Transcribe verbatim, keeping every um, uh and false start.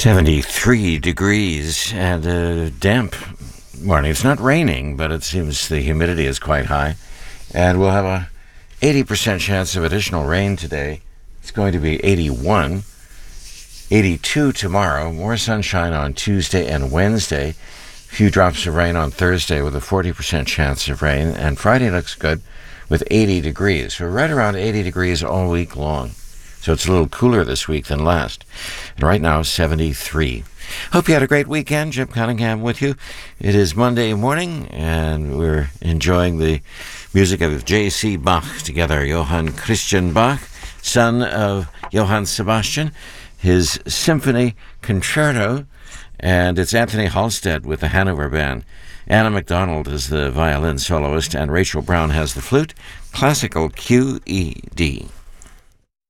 seventy-three degrees and a damp morning. It's not raining, but it seems the humidity is quite high. And we'll have a eighty percent chance of additional rain today. It's going to be eighty-one, eighty-two tomorrow. More sunshine on Tuesday and Wednesday. A few drops of rain on Thursday with a forty percent chance of rain. And Friday looks good with eighty degrees. We're right around eighty degrees all week long. So it's a little cooler this week than last. And right now, seventy-three. Hope you had a great weekend. Jim Cunningham with you. It is Monday morning, and we're enjoying the music of J C Bach together. Johann Christian Bach, son of Johann Sebastian, his Symphony Concerto, and it's Anthony Halstead with the Hanover Band. Anna MacDonald is the violin soloist, and Rachel Brown has the flute. Classical Q E D.